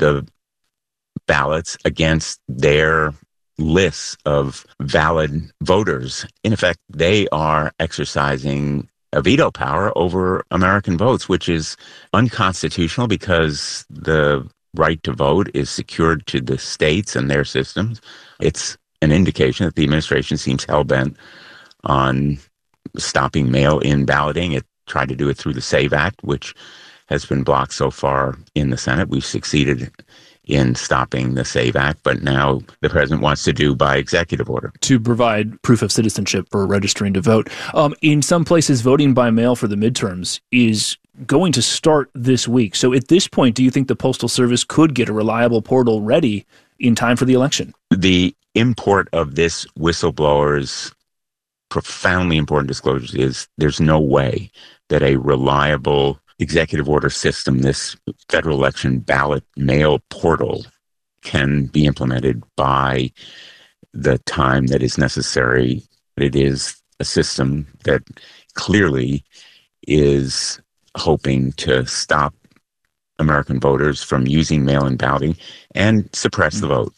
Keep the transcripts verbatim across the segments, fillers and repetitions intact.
the ballots against their lists of valid voters. In effect, they are exercising a veto power over American votes, which is unconstitutional because the right to vote is secured to the states and their systems. It's an indication that the administration seems hell-bent on stopping mail-in balloting. It tried to do it through the SAVE Act, which has been blocked so far in the Senate. We've succeeded in stopping the SAVE Act, but now the president wants to do by executive order. To provide proof of citizenship for registering to vote. Um, in some places, voting by mail for the midterms is going to start this week. So at this point, do you think the Postal Service could get a reliable portal ready in time for the election? The import of this whistleblower's profoundly important disclosures is there's no way that a reliable executive order system, this federal election ballot mail portal, can be implemented by the time that is necessary. It is a system that clearly is hoping to stop American voters from using mail-in balloting and suppress the vote.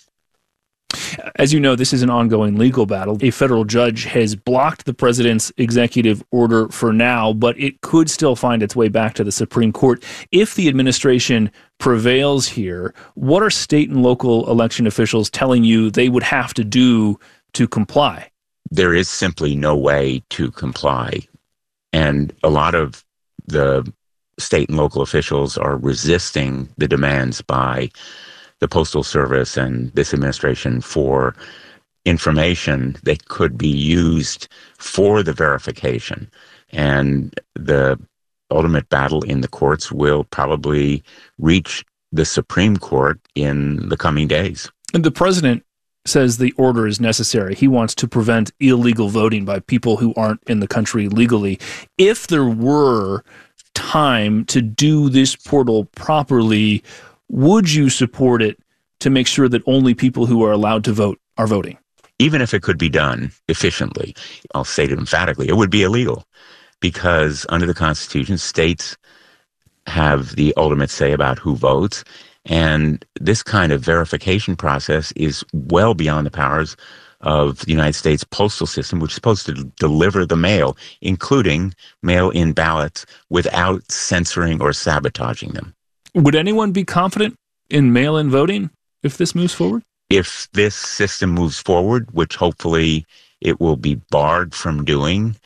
As you know, this is an ongoing legal battle. A federal judge has blocked the president's executive order for now, but it could still find its way back to the Supreme Court. If the administration prevails here, what are state and local election officials telling you they would have to do to comply? There is simply no way to comply. And a lot of the state and local officials are resisting the demands by the Postal Service and this administration for information that could be used for the verification. And the ultimate battle in the courts will probably reach the Supreme Court in the coming days. And the president says the order is necessary. He wants to prevent illegal voting by people who aren't in the country legally. If there were time to do this portal properly, would you support it to make sure that only people who are allowed to vote are voting? Even if it could be done efficiently, I'll say it emphatically, it would be illegal because under the Constitution, states have the ultimate say about who votes. And this kind of verification process is well beyond the powers of the United States postal system, which is supposed to deliver the mail, including mail-in ballots, without censoring or sabotaging them. Would anyone be confident in mail-in voting if this moves forward? If this system moves forward, which hopefully it will be barred from doing,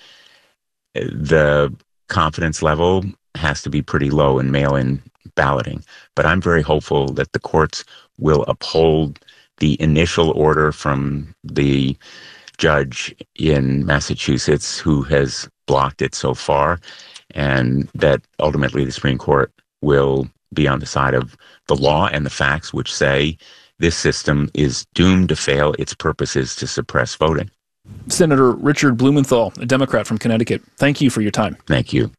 the confidence level has to be pretty low in mail-in balloting. But I'm very hopeful that the courts will uphold the initial order from the judge in Massachusetts who has blocked it so far, and that ultimately the Supreme Court will be on the side of the law and the facts, which say this system is doomed to fail. Its purpose is to suppress voting. Senator Richard Blumenthal, a Democrat from Connecticut, thank you for your time. Thank you.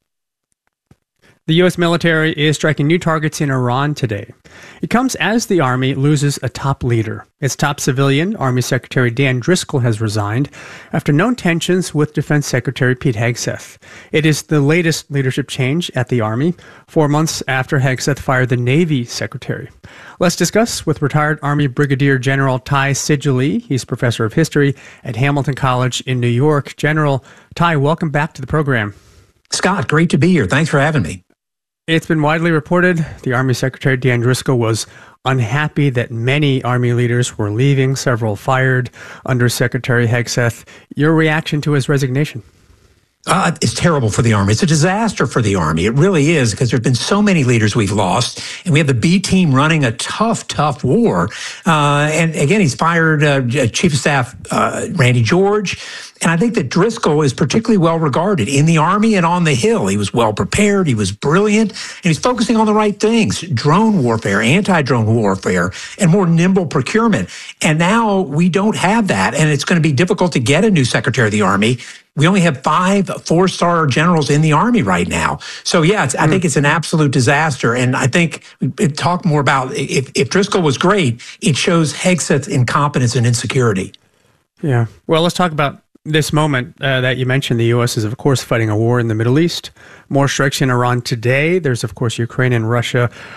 The U S military is striking new targets in Iran today. It comes as the Army loses a top leader. Its top civilian, Army Secretary Dan Driscoll, has resigned after known tensions with Defense Secretary Pete Hegseth. It is the latest leadership change at the Army, four months after Hegseth fired the Navy Secretary. Let's discuss with retired Army Brigadier General Ty Sigeli. He's professor of history at Hamilton College in New York. General Ty, welcome back to the program. Scott, great to be here. Thanks for having me. It's been widely reported the Army Secretary Dan Driscoll was unhappy that many Army leaders were leaving, several fired under Secretary Hegseth. Your reaction to his resignation? Uh, it's terrible for the Army. It's a disaster for the Army. It really is, because there have been so many leaders we've lost, and we have the B team running a tough, tough war. Uh, and again, he's fired uh, Chief of Staff uh, Randy George. And I think that Driscoll is particularly well regarded in the Army and on the Hill. He was well prepared. He was brilliant. And he's focusing on the right things: drone warfare, anti-drone warfare, and more nimble procurement. And now we don't have that. And it's going to be difficult to get a new Secretary of the Army. We only have five four-star generals in the Army right now. So, yeah, it's, I think it's an absolute disaster. And I think we talk more about if, if Driscoll was great, it shows Hegseth's incompetence and insecurity. Yeah. Well, let's talk about this moment uh, that you mentioned. The U S is, of course, fighting a war in the Middle East. More strikes in Iran today. There's, of course, Ukraine and Russia.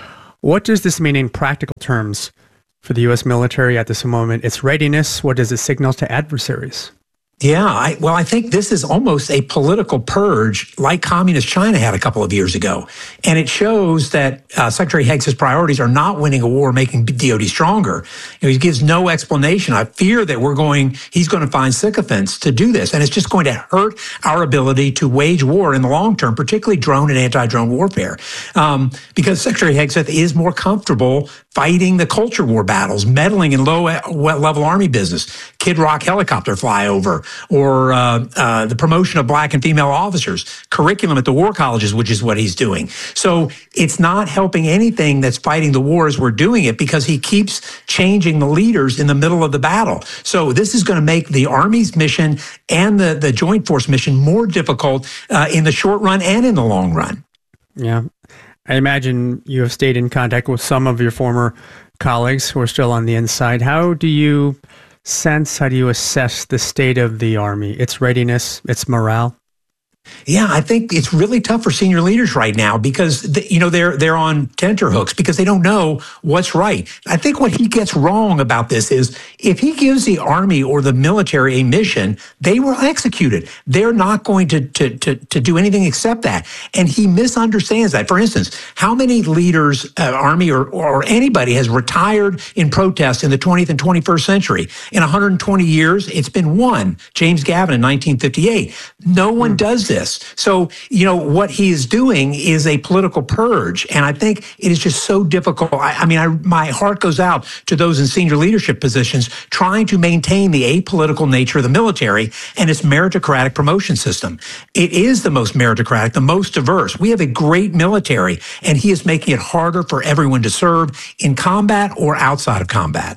What does this mean in practical terms for the U S military at this moment? Its readiness, what does it signal to adversaries? Yeah, I, well, I think this is almost a political purge like communist China had a couple of years ago. And it shows that uh, Secretary Heggs' priorities are not winning a war, making D O D stronger. You know, he gives no explanation. I fear that we're going, he's going to find sycophants to do this. And it's just going to hurt our ability to wage war in the long term, particularly drone and anti-drone warfare. Um, because Secretary Hegseth is more comfortable fighting the culture war battles, meddling in low-level Army business, Kid Rock helicopter flyover, or uh, uh, the promotion of black and female officers, curriculum at the war colleges, which is what he's doing. So it's not helping anything that's fighting the war as we're doing it, because he keeps changing the leaders in the middle of the battle. So this is going to make the Army's mission and the, the Joint Force mission more difficult uh, in the short run and in the long run. Yeah. I imagine you have stayed in contact with some of your former colleagues who are still on the inside. How do you sense, how do you assess the state of the Army, its readiness, its morale? Yeah, I think it's really tough for senior leaders right now because, the, you know, they're they're on tenterhooks because they don't know what's right. I think what he gets wrong about this is if he gives the Army or the military a mission, they will execute it. They're not going to to to, to do anything except that. And he misunderstands that. For instance, how many leaders, uh, Army or, or anybody, has retired in protest in the twentieth and twenty-first century? In one hundred twenty years, it's been one, James Gavin in nineteen fifty-eight. No one hmm. does this. So, you know, what he is doing is a political purge. And I think it is just so difficult. I, I mean, I, my heart goes out to those in senior leadership positions trying to maintain the apolitical nature of the military and its meritocratic promotion system. It is the most meritocratic, the most diverse. We have a great military, and he is making it harder for everyone to serve in combat or outside of combat.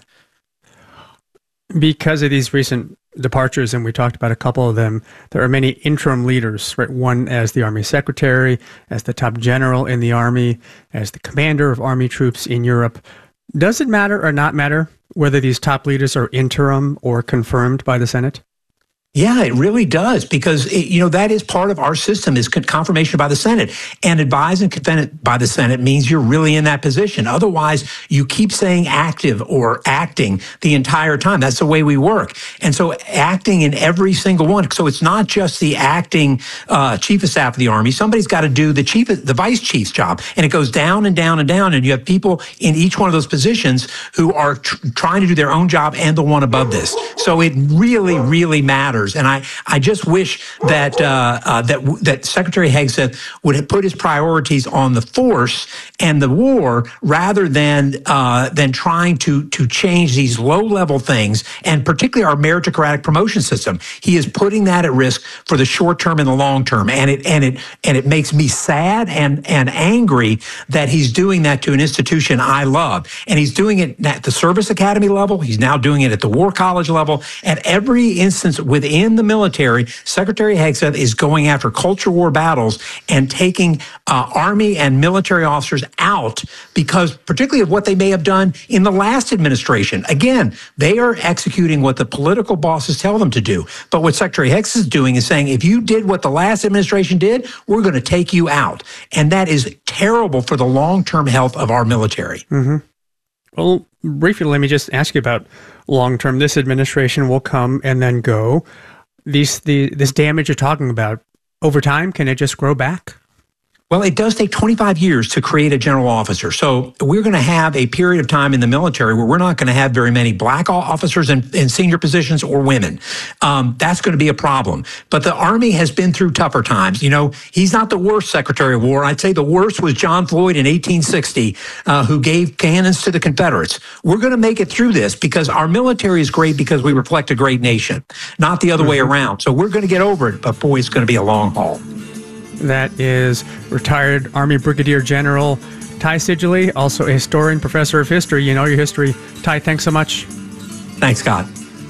Because of these recent departures, and we talked about a couple of them, there are many interim leaders, right? One as the Army Secretary, as the top general in the Army, as the commander of Army troops in Europe. Does it matter or not matter whether these top leaders are interim or confirmed by the Senate? Yeah, it really does, because, it, you know, that is part of our system is confirmation by the Senate. And advised and confirmed by the Senate means you're really in that position. Otherwise, you keep saying active or acting the entire time. That's the way we work. And so acting in every single one. So it's not just the acting uh, chief of staff of the Army. Somebody's got to do the chief, the vice chief's job. And it goes down and down and down. And you have people in each one of those positions who are tr- trying to do their own job and the one above this. So it really, really matters. And I, I just wish that uh, uh, that that Secretary Hegseth would have put his priorities on the force and the war rather than uh, than trying to to change these low level things, and particularly our meritocratic promotion system. He is putting that at risk for the short term and the long term, and it and it and it makes me sad and and angry that he's doing that to an institution I love, and he's doing it at the service academy level. He's now doing it at the war college level. At every instance within In the military, Secretary Hegseth is going after culture war battles and taking uh, Army and military officers out because particularly of what they may have done in the last administration. Again, they are executing what the political bosses tell them to do. But what Secretary Hegseth is doing is saying, if you did what the last administration did, we're going to take you out. And that is terrible for the long-term health of our military. Mm-hmm. Well, briefly, let me just ask you about long-term. This administration will come and then go. These, the, this damage you're talking about, over time, can it just grow back? Well, it does take twenty-five years to create a general officer. So we're going to have a period of time in the military where we're not going to have very many black officers in, in senior positions or women. Um, that's going to be a problem. But the Army has been through tougher times. You know, he's not the worst Secretary of War. I'd say the worst was John Floyd in eighteen sixty, uh, who gave cannons to the Confederates. We're going to make it through this because our military is great because we reflect a great nation, not the other way around. So we're going to get over it, but boy, it's going to be a long haul. That is retired Army Brigadier General Ty Sigely, also a historian, professor of history. You know your history. Ty, thanks so much. Thanks, Scott.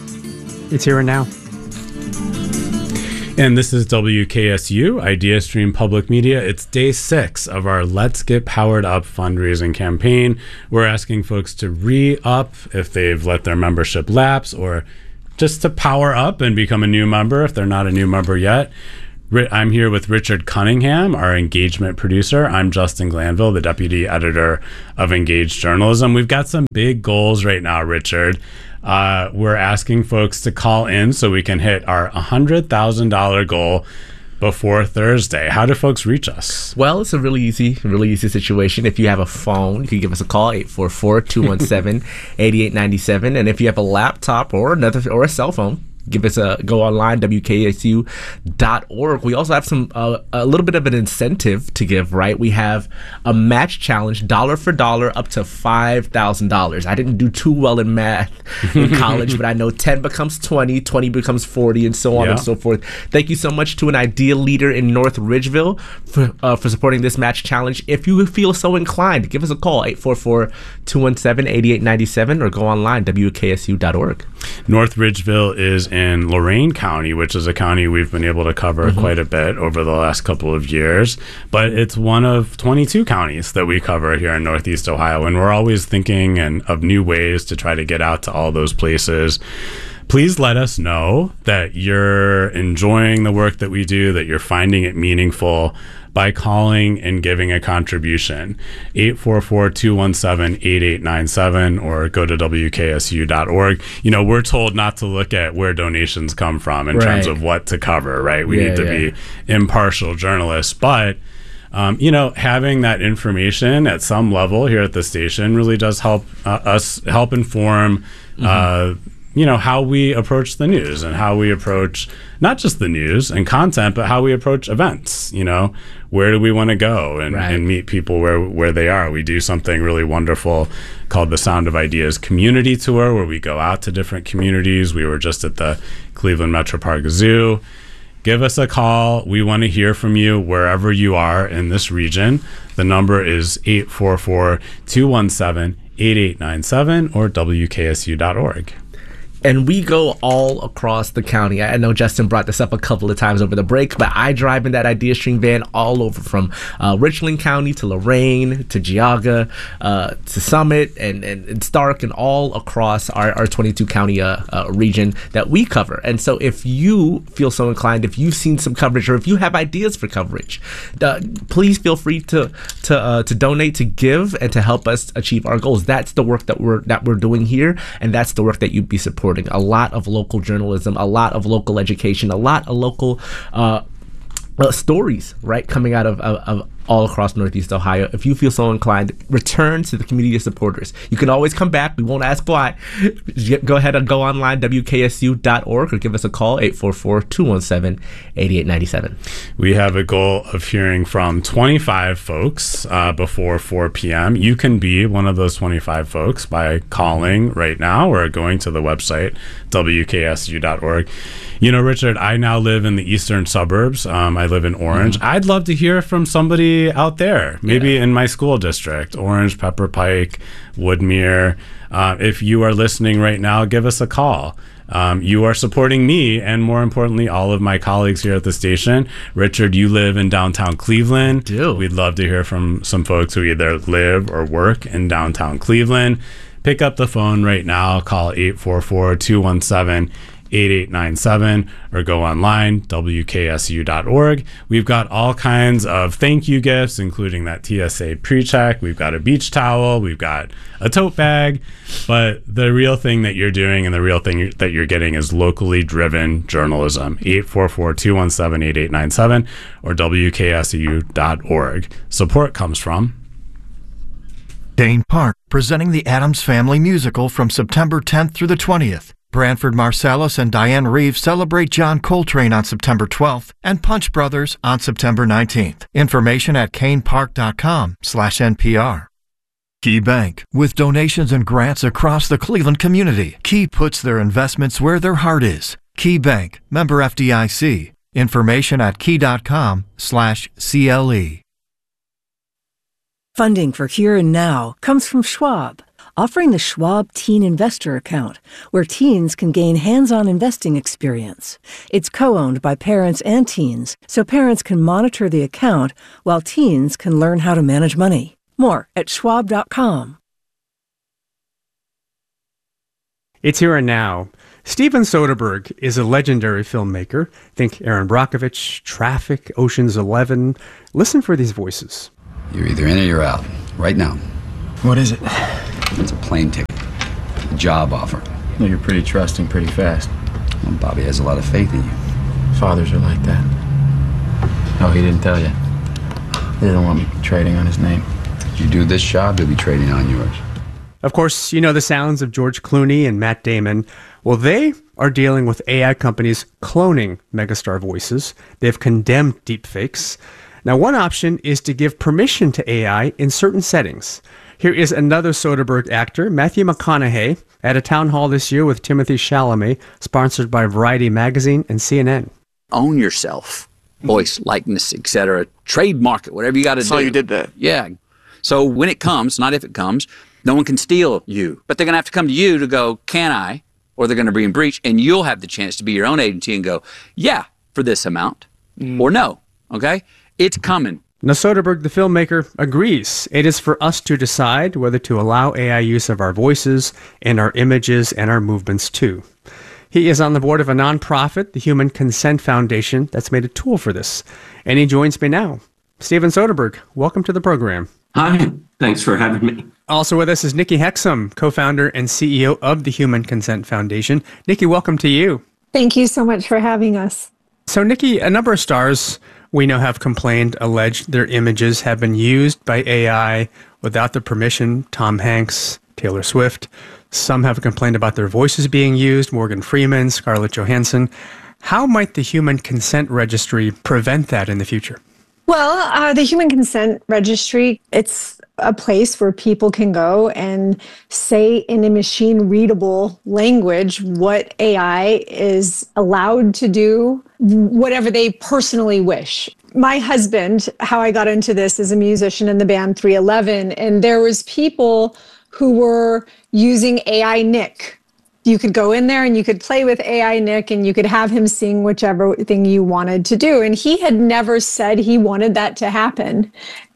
It's here and now. And this is W K S U, Idea Stream Public Media. It's day six of our Let's Get Powered Up fundraising campaign. We're asking folks to re-up if they've let their membership lapse, or just to power up and become a new member if they're not a new member yet. I'm here with Richard Cunningham, our engagement producer. I'm Justin Glanville, the deputy editor of Engaged Journalism. We've got some big goals right now, Richard. Uh, we're asking folks to call in so we can hit our one hundred thousand dollars goal before Thursday. How do folks reach us? Well, it's a really easy, really easy situation. If you have a phone, you can give us a call, eight four four, two one seven, eight eight nine seven. And if you have a laptop or another or a cell phone, give us a go online, W K S U dot org. We also have some uh, a little bit of an incentive to give, right? We have a match challenge, dollar for dollar, up to five thousand dollars. I didn't do too well in math in college, but I know ten becomes twenty, twenty becomes forty, and so on yeah. and so forth. Thank you so much to an Idea Leader in North Ridgeville for, uh, for supporting this match challenge. If you feel so inclined, give us a call, eight four four, two one seven, eight eight nine seven, or go online, W K S U dot org. North Ridgeville is in Lorain County, which is a county we've been able to cover mm-hmm. quite a bit over the last couple of years, but it's one of twenty-two counties that we cover here in Northeast Ohio, and we're always thinking and of new ways to try to get out to all those places. Please let us know that you're enjoying the work that we do, that you're finding it meaningful by calling and giving a contribution. eight four four, two one seven, eight eight nine seven, or go to W K S U dot org. You know, we're told not to look at where donations come from in right. terms of what to cover, right? We yeah, need to yeah. be impartial journalists, but Um, you know, having that information at some level here at the station really does help uh, us help inform, mm-hmm. uh, you know, how we approach the news and how we approach not just the news and content, but how we approach events. You know, where do we want to go and, right. and meet people where, where they are? We do something really wonderful called the Sound of Ideas Community Tour, where we go out to different communities. We were just at the Cleveland Metro Park Zoo. Give us a call. We want to hear from you wherever you are in this region. The number is eight four four, two one seven, eight eight nine seven or W K S U dot org. And we go all across the county. I know Justin brought this up a couple of times over the break, but I drive in that Idea Stream van all over, from uh, Richland County to Lorain to Geauga uh, to Summit and, and, and Stark, and all across our, our twenty-two county uh, uh, region that we cover. And so if you feel so inclined, if you've seen some coverage, or if you have ideas for coverage, uh, please feel free to to uh, to donate, to give, and to help us achieve our goals. That's the work that we're that we're doing here, and that's the work that you'd be supporting. A lot of local journalism, a lot of local education, a lot of local uh, uh, stories, right, coming out of, of, of all across Northeast Ohio. If you feel so inclined, return to the community supporters. You can always come back. We won't ask why. Go ahead and go online, W K S U dot org, or give us a call, eight four four, two one seven, eight eight nine seven. We have a goal of hearing from twenty-five folks uh, before four p.m. You can be one of those twenty-five folks by calling right now or going to the website, W K S U dot org. You know, Richard, I now live in the eastern suburbs. Um, I live in Orange. Mm-hmm. I'd love to hear from somebody out there, maybe yeah. in my school district, Orange, Pepper Pike, Woodmere. Uh, if you are listening right now, give us a call. Um, you are supporting me and, more importantly, all of my colleagues here at the station. Richard, you live in downtown Cleveland. I do. We'd love to hear from some folks who either live or work in downtown Cleveland. Pick up the phone right now. Call eight four four, two one seven, eight eight nine seven or go online, W K S U dot org. We've got all kinds of thank you gifts, including that T S A pre-check. We've got a beach towel. We've got a tote bag. But the real thing that you're doing and the real thing that you're getting is locally driven journalism. eight four four, two one seven, eight eight nine seven or W K S U dot org. Support comes from Dane Park, presenting the Addams Family Musical from September tenth through the twentieth. Branford Marsalis and Diane Reeves celebrate John Coltrane on September twelfth and Punch Brothers on September nineteenth. Information at canepark.com slash NPR. Key Bank. With donations and grants across the Cleveland community, Key puts their investments where their heart is. Key Bank. Member F D I C. Information at key.com slash CLE. Funding for Here and Now comes from Schwab, offering the Schwab Teen Investor Account, where teens can gain hands-on investing experience. It's co-owned by parents and teens, so parents can monitor the account while teens can learn how to manage money. More at schwab dot com. It's Here and Now. Steven Soderbergh is a legendary filmmaker. Think Aaron Brockovich, Traffic, Ocean's Eleven. Listen for these voices. You're either in or you're out. Right now. What is it? It's a plane ticket. A job offer. No, you're pretty trusting pretty fast. Well, Bobby has a lot of faith in you. Fathers are like that. Oh, he didn't tell you. He didn't want me trading on his name. If you do this job, he'll be trading on yours. Of course, you know the sounds of George Clooney and Matt Damon. Well, they are dealing with A I companies cloning megastar voices. They've condemned deepfakes. Now, one option is to give permission to A I in certain settings. Here is another Soderbergh actor, Matthew McConaughey, at a town hall this year with Timothée Chalamet, sponsored by Variety Magazine and C N N. Own yourself. Voice, likeness, et cetera. Trademark it, whatever you got to do. So you did that. Yeah. So when it comes, not if it comes, no one can steal you. But they're going to have to come to you to go, can I? Or they're going to be in breach, and you'll have the chance to be your own agency and go, yeah, for this amount, mm. or no, okay? It's coming. Now, Soderbergh, the filmmaker, agrees. It is for us to decide whether to allow A I use of our voices and our images and our movements too. He is on the board of a nonprofit, the Human Consent Foundation, that's made a tool for this. And he joins me now. Steven Soderbergh, welcome to the program. Hi, thanks for having me. Also with us is Nikki Hexum, co-founder and C E O of the Human Consent Foundation. Nikki, welcome to you. Thank you so much for having us. So, Nikki, a number of stars we know have complained, alleged their images have been used by A I without the permission. Tom Hanks, Taylor Swift. Some have complained about their voices being used. Morgan Freeman, Scarlett Johansson. How might the Human Consent Registry prevent that in the future? Well, uh, the Human Consent Registry, it's a place where people can go and say in a machine-readable language what A I is allowed to do, whatever they personally wish. My husband, how I got into this, is a musician in the band three eleven, and there was people who were using A I Nick. You could go in there and you could play with A I Nick and you could have him sing whichever thing you wanted to do. And he had never said he wanted that to happen.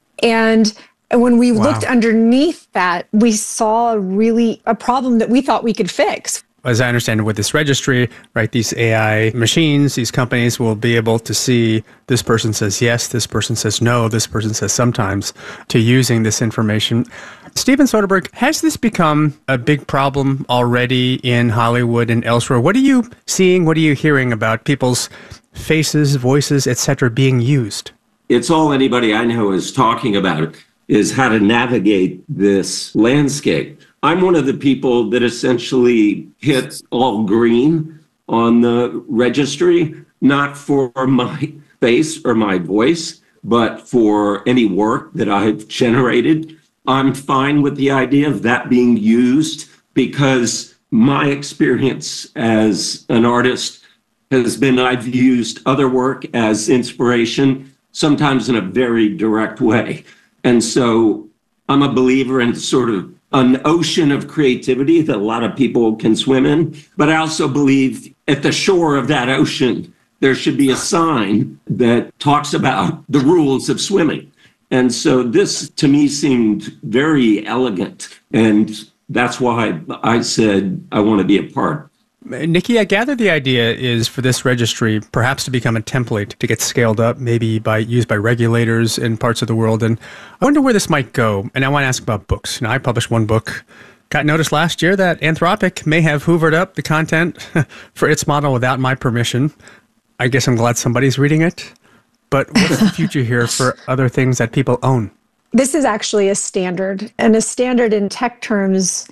And when we wow. looked underneath that, we saw really a problem that we thought we could fix. As I understand it, with this registry, right, these A I machines, these companies will be able to see this person says yes, this person says no, this person says sometimes, to using this information. Steven Soderbergh, has this become a big problem already in Hollywood and elsewhere? What are you seeing, what are you hearing about people's faces, voices, et cetera being used? It's all anybody I know is talking about is how to navigate this landscape. I'm one of the people that essentially hit all green on the registry, not for my face or my voice, but for any work that I've generated. I'm fine with the idea of that being used because my experience as an artist has been I've used other work as inspiration, sometimes in a very direct way. And so I'm a believer in sort of an ocean of creativity that a lot of people can swim in. But I also believe at the shore of that ocean, there should be a sign that talks about the rules of swimming. And so this, to me, seemed very elegant. And that's why I said I want to be a part. Nikki, I gather the idea is for this registry perhaps to become a template to get scaled up, maybe by used by regulators in parts of the world. And I wonder where this might go. And I want to ask about books. Now, I published one book. Got noticed last year that Anthropic may have hoovered up the content for its model without my permission. I guess I'm glad somebody's reading it. But what's the future here for other things that people own? This is actually a standard. And a standard in tech terms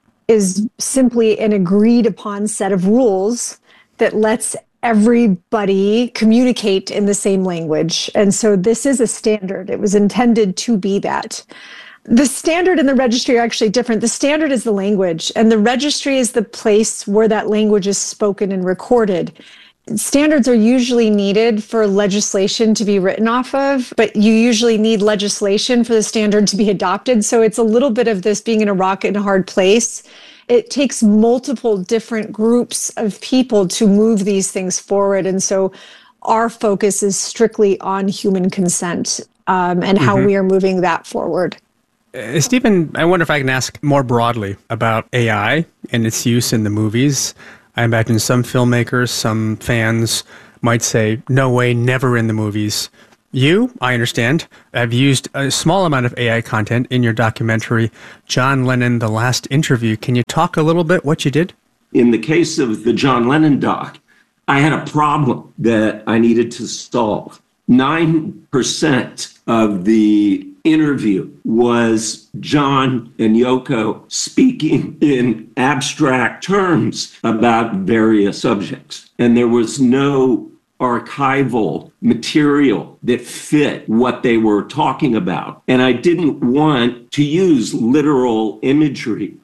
is simply an agreed upon set of rules that lets everybody communicate in the same language. And so this is a standard. It was intended to be that. The standard and the registry are actually different. The standard is the language, and the registry is the place where that language is spoken and recorded. Standards are usually needed for legislation to be written off of, but you usually need legislation for the standard to be adopted. So it's a little bit of this being in a rock and a hard place. It takes multiple different groups of people to move these things forward. And so our focus is strictly on human consent um, and how mm-hmm. we are moving that forward. Uh, Steven, I wonder if I can ask more broadly about A I and its use in the movies. I imagine some filmmakers, some fans might say, no way, never in the movies. You, I understand, have used a small amount of A I content in your documentary, John Lennon, The Last Interview. Can you talk a little bit what you did? In the case of the John Lennon doc, I had a problem that I needed to solve. Nine percent of the interview was John and Yoko speaking in abstract terms about various subjects. And there was no archival material that fit what they were talking about. And I didn't want to use literal imagery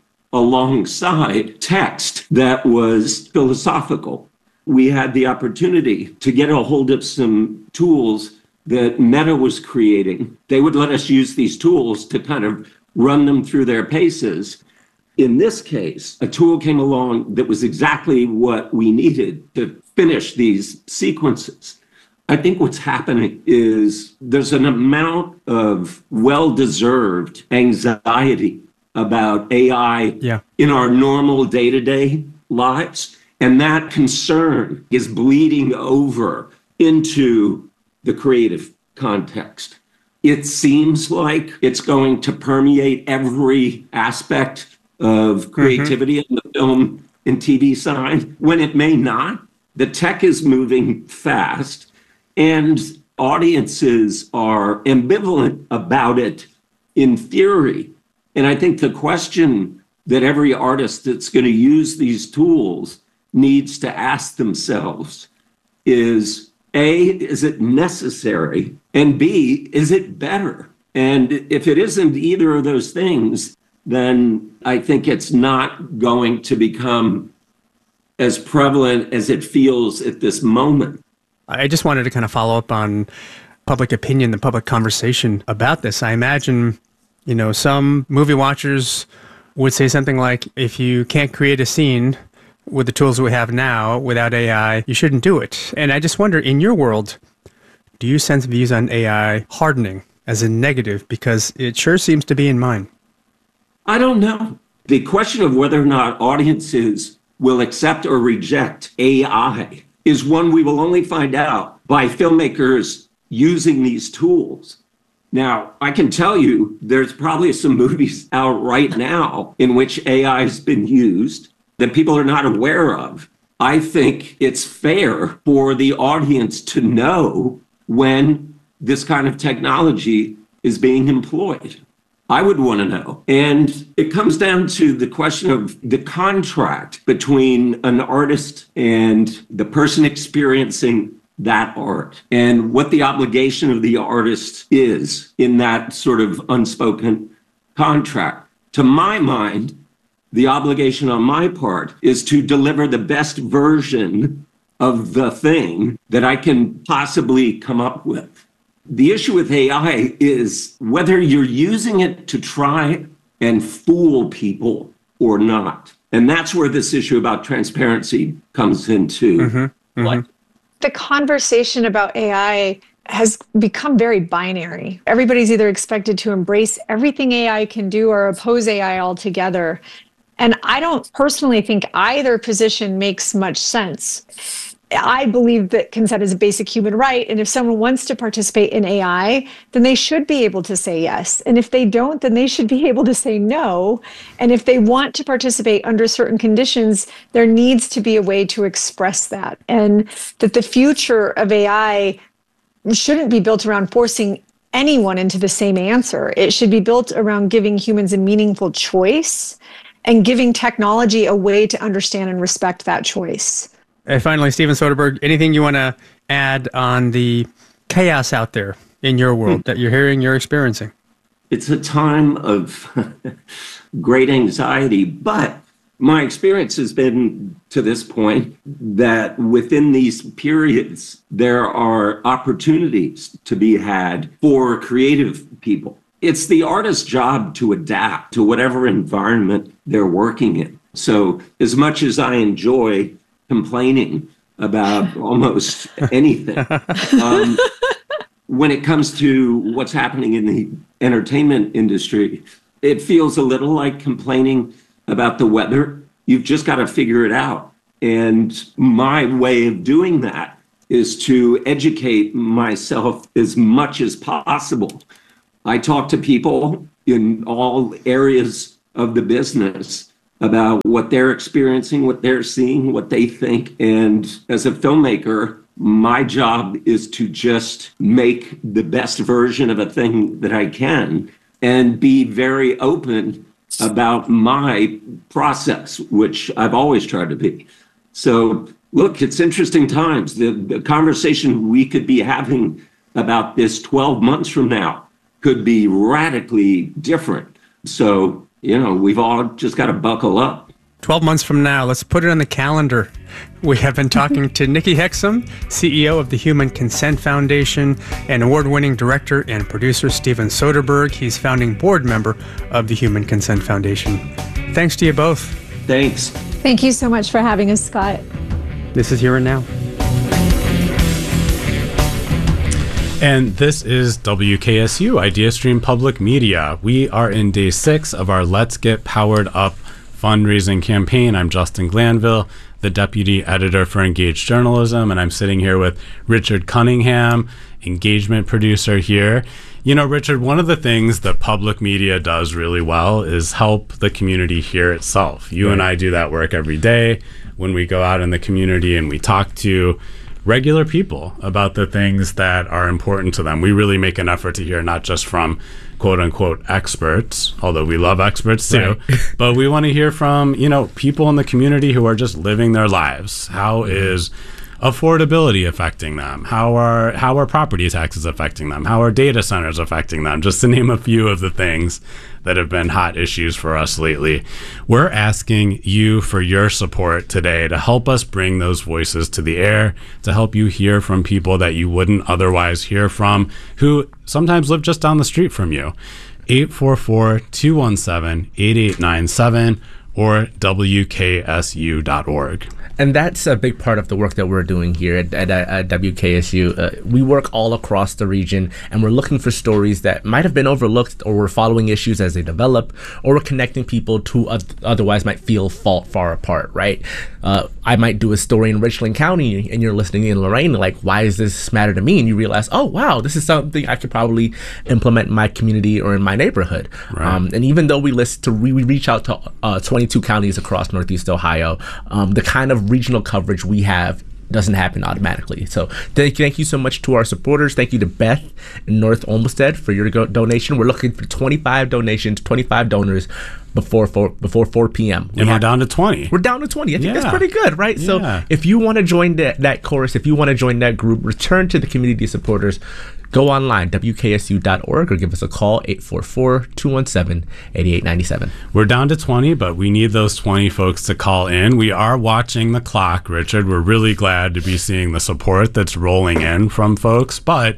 alongside text that was philosophical. We had the opportunity to get a hold of some tools that Meta was creating. They would let us use these tools to kind of run them through their paces. In this case, a tool came along that was exactly what we needed to finish these sequences. I think what's happening is there's an amount of well-deserved anxiety about A I yeah. in our normal day-to-day lives. And that concern is bleeding over into the creative context. It seems like it's going to permeate every aspect of creativity mm-hmm. in the film and T V side, when it may not. The tech is moving fast, and audiences are ambivalent about it in theory. And I think the question that every artist that's going to use these tools needs to ask themselves is, A, is it necessary? And B, is it better? And if it isn't either of those things, then I think it's not going to become as prevalent as it feels at this moment. I just wanted to kind of follow up on public opinion, the public conversation about this. I imagine, you know, some movie watchers would say something like, if you can't create a scene with the tools we have now without A I, you shouldn't do it. And I just wonder, in your world, do you sense views on A I hardening as a negative? Because it sure seems to be in mine. I don't know. The question of whether or not audiences will accept or reject A I is one we will only find out by filmmakers using these tools. Now, I can tell you there's probably some movies out right now in which A I has been used that people are not aware of. I think it's fair for the audience to know when this kind of technology is being employed. I would want to know. And it comes down to the question of the contract between an artist and the person experiencing that art, and what the obligation of the artist is in that sort of unspoken contract. To my mind, the obligation on my part is to deliver the best version of the thing that I can possibly come up with. The issue with A I is whether you're using it to try and fool people or not. And that's where this issue about transparency comes into mm-hmm. play. Mm-hmm. The conversation about A I has become very binary. Everybody's either expected to embrace everything A I can do or oppose A I altogether. And I don't personally think either position makes much sense. I believe that consent is a basic human right. And if someone wants to participate in A I, then they should be able to say yes. And if they don't, then they should be able to say no. And if they want to participate under certain conditions, there needs to be a way to express that. And that the future of A I shouldn't be built around forcing anyone into the same answer. It should be built around giving humans a meaningful choice and giving technology a way to understand and respect that choice. And finally, Steven Soderbergh, anything you want to add on the chaos out there in your world that you're hearing, you're experiencing? It's a time of great anxiety, but my experience has been to this point that within these periods, there are opportunities to be had for creative people. It's the artist's job to adapt to whatever environment they're working in. So as much as I enjoy complaining about almost anything, um, when it comes to what's happening in the entertainment industry, it feels a little like complaining about the weather. You've just got to figure it out. And my way of doing that is to educate myself as much as possible. I talk to people in all areas of the business about what they're experiencing, what they're seeing, what they think. And as a filmmaker, my job is to just make the best version of a thing that I can and be very open about my process, which I've always tried to be. So, look, it's interesting times. The, the conversation we could be having about this twelve months from now could be radically different. So, you know, we've all just got to buckle up. twelve months from now, let's put it on the calendar. We have been talking to Nikki Hexum, C E O of the Human Consent Foundation, and award-winning director and producer Steven Soderbergh. He's founding board member of the Human Consent Foundation. Thanks to you both. Thanks. Thank you so much for having us, Scott. This is Here and Now. And this is W K S U, IdeaStream Public Media. We are in day six of our Let's Get Powered Up fundraising campaign. I'm Justin Glanville, the deputy editor for Engaged Journalism, and I'm sitting here with Richard Cunningham, engagement producer here. You know, Richard, one of the things that public media does really well is help the community hear itself. You right. and I do that work every day when we go out in the community and we talk to regular people about the things that are important to them. We really make an effort to hear not just from quote unquote experts, although we love experts too, right. but we want to hear from, you know, people in the community who are just living their lives. How mm-hmm. is affordability affecting them? How are how are property taxes affecting them? How are data centers affecting them? Just to name a few of the things that have been hot issues for us lately. We're asking you for your support today to help us bring those voices to the air, to help you hear from people that you wouldn't otherwise hear from, who sometimes live just down the street from you. eight four four, two one seven, eight eight nine seven or W K S U dot org. And that's a big part of the work that we're doing here at, at, at W K S U. Uh, we work all across the region, and we're looking for stories that might have been overlooked, or we're following issues as they develop, or we're connecting people to uh, otherwise might feel fall, far apart, right? Uh, I might do a story in Richland County, and you're listening in Lorain, like, why does this matter to me? And you realize, oh, wow, this is something I could probably implement in my community or in my neighborhood. Right. Um, and even though we list to we, we reach out to uh, twenty-two counties across Northeast Ohio, um, the kind of regional coverage we have doesn't happen automatically. So thank you, thank you so much to our supporters. Thank you to Beth in North Olmsted for your go- donation. We're looking for twenty-five donations, twenty-five donors before four, before four p.m. We and we're down to twenty. We're down to twenty. I think yeah. that's pretty good, right? Yeah. So if you want to join that, that chorus, if you want to join that group, return to the community supporters, go online, W K S U dot org, or give us a call, eight four four, two one seven, eight eight nine seven. We're down to twenty, but we need those twenty folks to call in. We are watching the clock, Richard. We're really glad to be seeing the support that's rolling in from folks, but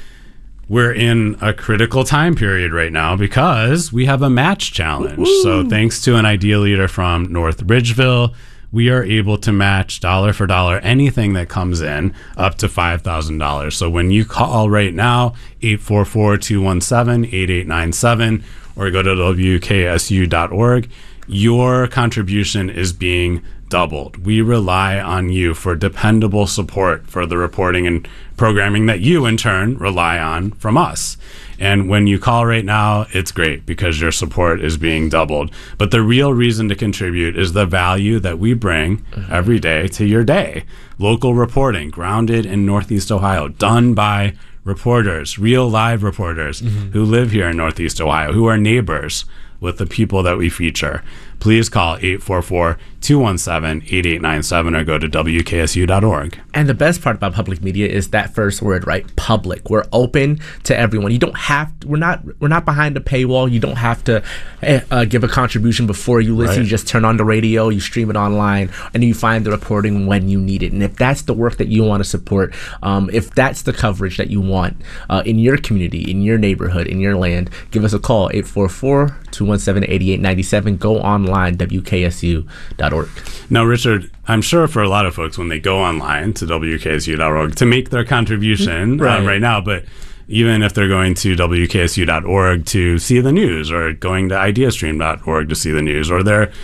we're in a critical time period right now because we have a match challenge. Woo! So thanks to an Idea leader from North Ridgeville, we are able to match dollar for dollar anything that comes in up to five thousand dollars. So when you call right now, eight four four, two one seven, eight eight nine seven, or go to W K S U dot org, your contribution is being doubled. We rely on you for dependable support for the reporting and programming that you, in turn, rely on from us. And when you call right now, it's great because your support is being doubled. But the real reason to contribute is the value that we bring every day to your day. Local reporting, grounded in Northeast Ohio, done by reporters, real live reporters mm-hmm. who live here in Northeast Ohio, who are neighbors with the people that we feature. Please call eight four four, two one seven, eight eight nine seven or go to W K S U dot org. And the best part about public media is that first word, right? Public. We're open to everyone. You don't have to, we're not we're not behind a paywall. You don't have to uh, give a contribution before you listen. Right. You just turn on the radio, you stream it online, and you find the reporting when you need it. And if that's the work that you want to support, um, if that's the coverage that you want uh, in your community, in your neighborhood, in your land, give us a call, eight four four, two one seven, eight eight nine seven. Go online, W K S U dot org. Now, Richard, I'm sure for a lot of folks when they go online to W K S U dot org to make their contribution right. Uh, right now, but even if they're going to W K S U dot org to see the news, or going to IdeaStream dot org to see the news, or they're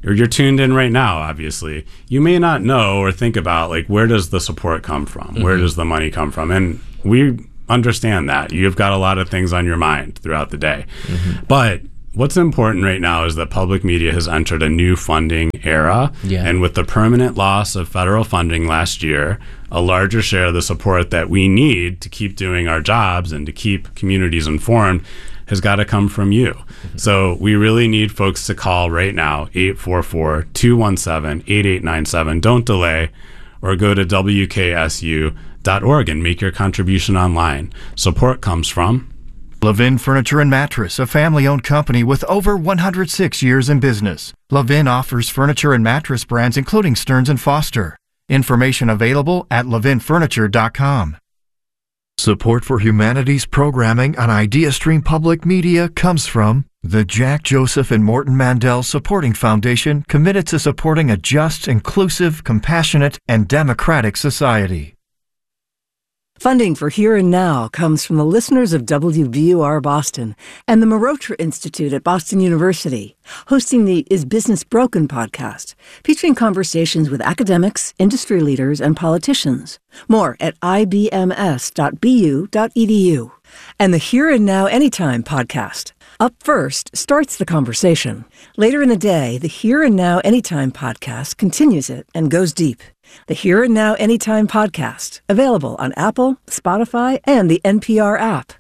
or you're tuned in right now, obviously, you may not know or think about, like, where does the support come from? Mm-hmm. Where does the money come from? And we understand that. You've got a lot of things on your mind throughout the day. Mm-hmm. But what's important right now is that public media has entered a new funding era. Yeah. And with the permanent loss of federal funding last year, a larger share of the support that we need to keep doing our jobs and to keep communities informed has got to come from you. Mm-hmm. So we really need folks to call right now, eight four four, two one seven, eight eight nine seven. Don't delay, or go to W K S U dot org and make your contribution online. Support comes from Levin Furniture and Mattress, a family-owned company with over one hundred six years in business. Levin offers furniture and mattress brands including Stearns and Foster. Information available at levin furniture dot com. Support for humanities programming on IdeaStream Public Media comes from the Jack Joseph and Morton Mandel Supporting Foundation, committed to supporting a just, inclusive, compassionate, and democratic society. Funding for Here and Now comes from the listeners of W B U R Boston and the Marotra Institute at Boston University, hosting the Is Business Broken podcast, featuring conversations with academics, industry leaders, and politicians. More at I B M S dot B U dot E D U. And the Here and Now Anytime podcast. Up First starts the conversation. Later in the day, the Here and Now Anytime podcast continues it and goes deep. The Here and Now Anytime podcast, available on Apple, Spotify, and the N P R app.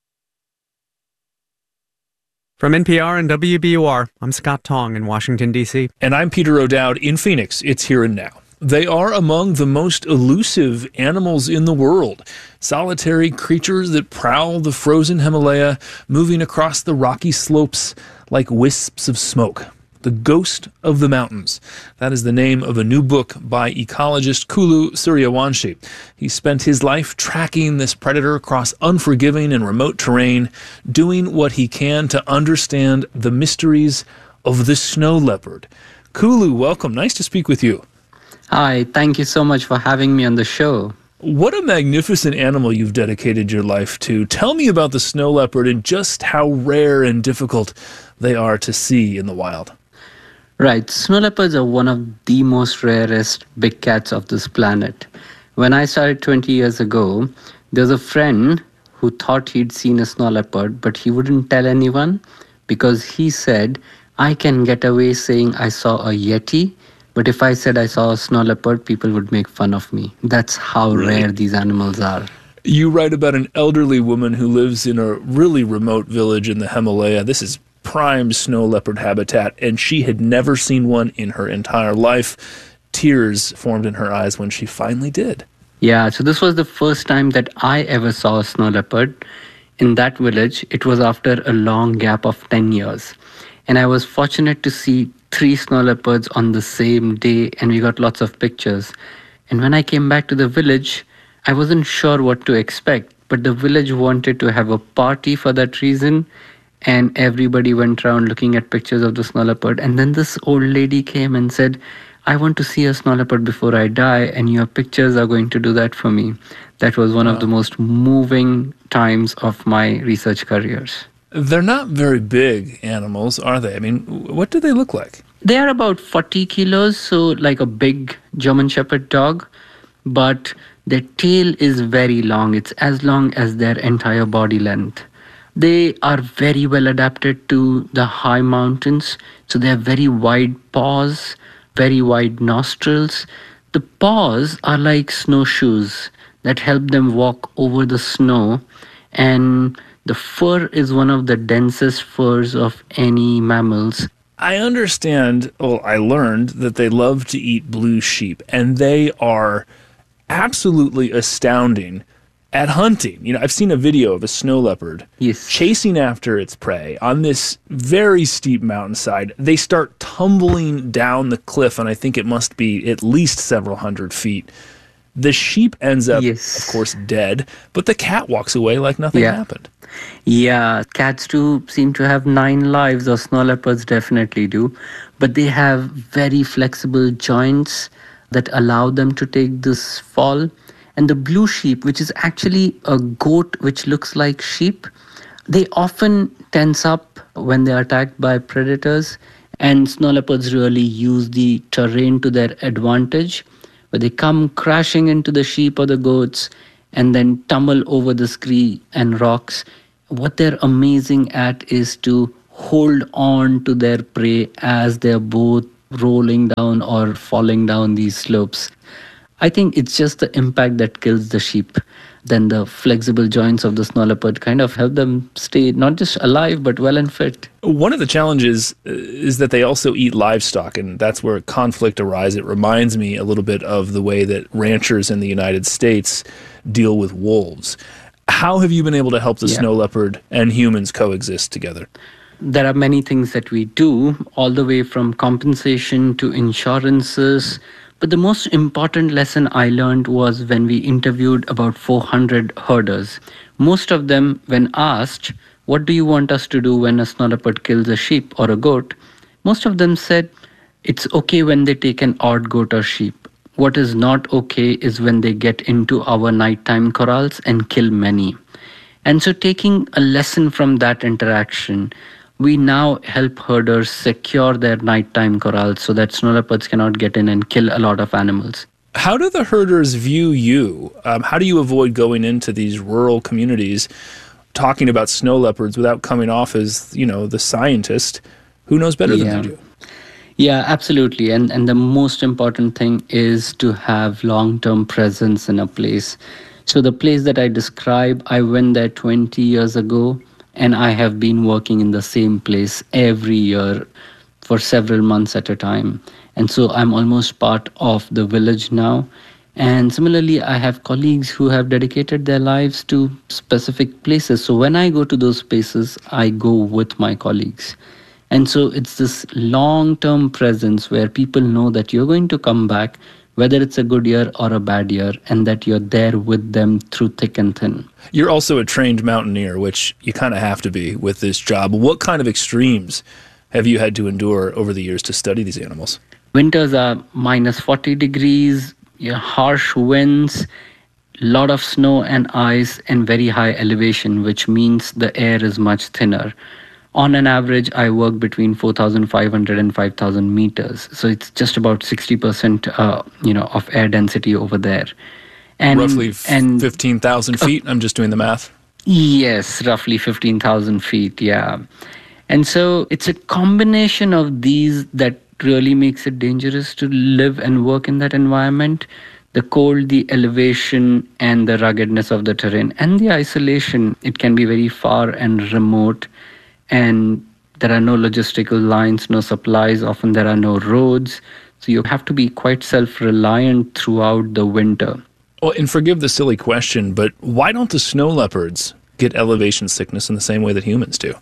From N P R and W B U R, I'm Scott Tong in Washington, D C. And I'm Peter O'Dowd in Phoenix. It's Here and Now. They are among the most elusive animals in the world. Solitary creatures that prowl the frozen Himalaya, moving across the rocky slopes like wisps of smoke. The Ghost of the Mountains. That is the name of a new book by ecologist Kulu Suryawanshi. He spent his life tracking this predator across unforgiving and remote terrain, doing what he can to understand the mysteries of the snow leopard. Kulu, welcome. Nice to speak with you. Hi, thank you so much for having me on the show. What a magnificent animal you've dedicated your life to. Tell me about the snow leopard and just how rare and difficult they are to see in the wild. Right, snow leopards are one of the most rarest big cats of this planet. When I started twenty years ago, there was a friend who thought he'd seen a snow leopard, but he wouldn't tell anyone because he said, I can get away saying I saw a yeti, but if I said I saw a snow leopard, people would make fun of me. That's how really? rare these animals are. You write about an elderly woman who lives in a really remote village in the Himalaya. This is prime snow leopard habitat, and she had never seen one in her entire life. Tears formed in her eyes when she finally did. Yeah, so this was the first time that I ever saw a snow leopard. In that village, it was after a long gap of ten years. And I was fortunate to see three snow leopards on the same day, and we got lots of pictures. And when I came back to the village, I wasn't sure what to expect, but the village wanted to have a party for that reason, and everybody went around looking at pictures of the snow leopard. And then this old lady came and said, I want to see a snow leopard before I die, and your pictures are going to do that for me. That was one wow. of the most moving times of my research careers. They're not very big animals, are they? I mean, what do they look like? They are about forty kilos, so like a big German Shepherd dog, but their tail is very long. It's as long as their entire body length. They are very well adapted to the high mountains, so they have very wide paws, very wide nostrils. The paws are like snowshoes that help them walk over the snow, and the fur is one of the densest furs of any mammals. I understand, well, I learned that they love to eat blue sheep, and they are absolutely astounding at hunting. You know, I've seen a video of a snow leopard yes. chasing after its prey on this very steep mountainside. They start tumbling down the cliff, and I think it must be at least several hundred feet. The sheep ends up, yes. of course, dead, but the cat walks away like nothing yeah. happened. Yeah, cats do seem to have nine lives, or snow leopards definitely do, but they have very flexible joints that allow them to take this fall. And the blue sheep, which is actually a goat which looks like sheep, they often tense up when they are attacked by predators, And snow leopards really use the terrain to their advantage, where they come crashing into the sheep or the goats and then tumble over the scree and rocks. What they're amazing at is to hold on to their prey as they're both rolling down or falling down these slopes. I think it's just the impact that kills the sheep. Then the flexible joints of the snow leopard kind of help them stay not just alive, but well and fit. One of the challenges is that they also eat livestock, and that's where conflict arises. It reminds me a little bit of the way that ranchers in the United States deal with wolves. How have you been able to help the yeah. snow leopard and humans coexist together? There are many things that we do, all the way from compensation to insurances. But the most important lesson I learned was when we interviewed about four hundred herders. Most of them, when asked, what do you want us to do when a snow leopard kills a sheep or a goat? Most of them said, it's okay when they take an odd goat or sheep. What is not okay is when they get into our nighttime corrals and kill many. And so taking a lesson from that interaction, we now help herders secure their nighttime corrals so that snow leopards cannot get in and kill a lot of animals. How do the herders view you? Um, how do you avoid going into these rural communities talking about snow leopards without coming off as, you know, the scientist who knows better yeah. than you do? Yeah, absolutely. And and the most important thing is to have long-term presence in a place. So the place that I describe, I went there twenty years ago, and I have been working in the same place every year for several months at a time. And so I'm almost part of the village now. And similarly, I have colleagues who have dedicated their lives to specific places. So when I go to those places, I go with my colleagues. And so it's this long-term presence where people know that you're going to come back, whether it's a good year or a bad year, and that you're there with them through thick and thin. You're also a trained mountaineer, which you kind of have to be with this job. What kind of extremes have you had to endure over the years to study these animals? Winters are minus forty degrees, you know, harsh winds, lot of snow and ice, and very high elevation, which means the air is much thinner. On an average, I work between four thousand five hundred and five thousand meters. So it's just about sixty percent uh, you know, of air density over there. And, roughly f- and, fifteen thousand feet? Uh, I'm just doing the math. Yes, roughly fifteen thousand feet, yeah. And so it's a combination of these that really makes it dangerous to live and work in that environment. The cold, the elevation, and the ruggedness of the terrain, and the isolation. It can be very far and remote. And there are no logistical lines, no supplies. Often there are no roads. So you have to be quite self-reliant throughout the winter. Well, and forgive the silly question, but why don't the snow leopards get elevation sickness in the same way that humans do?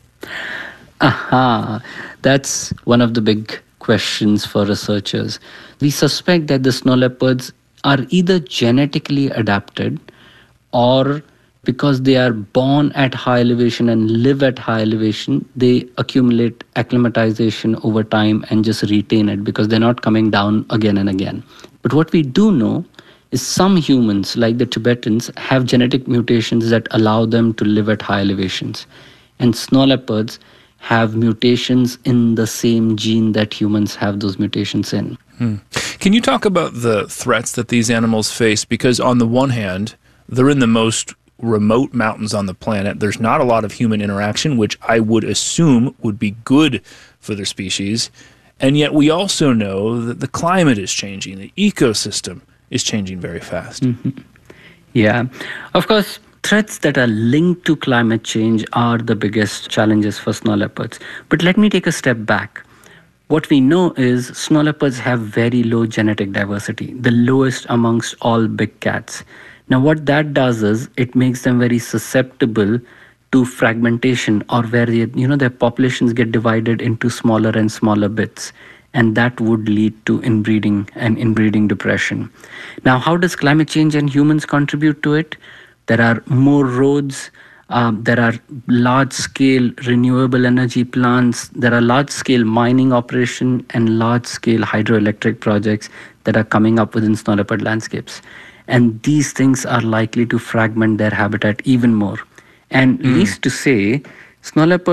Aha, that's one of the big questions for researchers. We suspect that the snow leopards are either genetically adapted, or because they are born at high elevation and live at high elevation, they accumulate acclimatization over time and just retain it because they're not coming down again and again. But what we do know is some humans, like the Tibetans, have genetic mutations that allow them to live at high elevations. And snow leopards have mutations in the same gene that humans have those mutations in. Hmm. Can you talk about the threats that these animals face? Because on the one hand, they're in the most remote mountains on the planet. There's not a lot of human interaction, which I would assume would be good for their species. And yet we also know that the climate is changing. The ecosystem is changing very fast. Mm-hmm. Yeah. Of course, threats that are linked to climate change are the biggest challenges for snow leopards. But let me take a step back. What we know is snow leopards have very low genetic diversity, the lowest amongst all big cats. Now, what that does is it makes them very susceptible to fragmentation, or where they, you know, their populations get divided into smaller and smaller bits, and that would lead to inbreeding and inbreeding depression. Now, how does climate change and humans contribute to it? There are more roads. Um, there are large-scale renewable energy plants. There are large-scale mining operation and large-scale hydroelectric projects that are coming up within snow leopard landscapes. And these things are likely to fragment their habitat even more. And mm. needless to say, snow leopard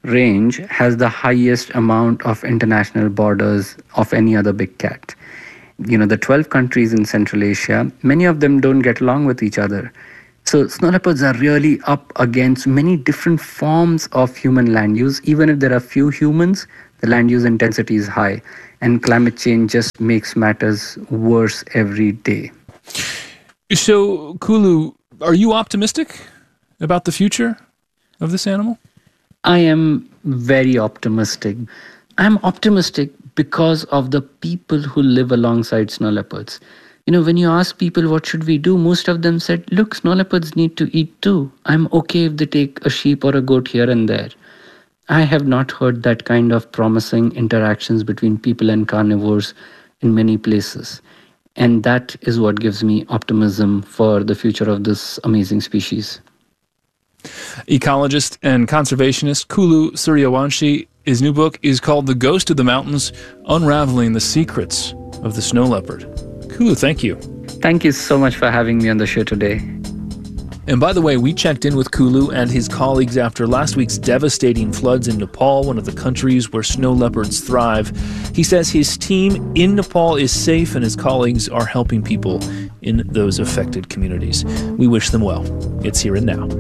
range has the highest amount of international borders of any other big cat. You know, the twelve countries in Central Asia, many of them don't get along with each other. So snow leopards are really up against many different forms of human land use. Even if there are few humans, the land use intensity is high. And climate change just makes matters worse every day. So, Kulu, are you optimistic about the future of this animal? I am very optimistic. I'm optimistic because of the people who live alongside snow leopards. You know, when you ask people what should we do, most of them said, look, snow leopards need to eat too. I'm okay if they take a sheep or a goat here and there. I have not heard that kind of promising interactions between people and carnivores in many places. And that is what gives me optimism for the future of this amazing species. Ecologist and conservationist Kulu Suryawanshi, his new book is called The Ghost of the Mountains, Unraveling the Secrets of the Snow Leopard. Kulu, thank you. Thank you so much for having me on the show today. And by the way, we checked in with Kulu and his colleagues after last week's devastating floods in Nepal, one of the countries where snow leopards thrive. He says his team in Nepal is safe and his colleagues are helping people in those affected communities. We wish them well. It's Here and Now.